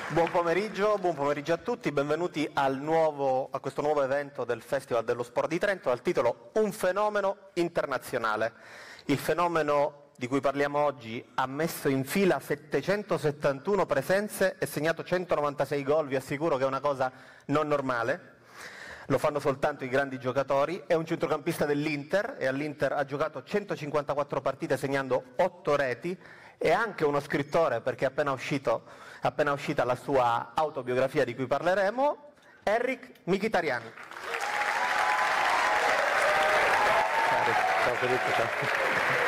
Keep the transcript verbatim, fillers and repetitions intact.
Buon pomeriggio, buon pomeriggio a tutti, benvenuti al nuovo, a questo nuovo evento del Festival dello Sport di Trento dal titolo Un fenomeno internazionale. Il fenomeno di cui parliamo oggi ha messo in fila settecentosettantuno presenze e segnato centonovantasei gol, vi assicuro che è una cosa non normale. Lo fanno soltanto i grandi giocatori, è un centrocampista dell'Inter e all'Inter ha giocato centocinquantaquattro partite segnando otto reti, è anche uno scrittore perché è appena, uscito, è appena uscita la sua autobiografia di cui parleremo, Henrikh Mkhitaryan. Ciao Filippo, ciao.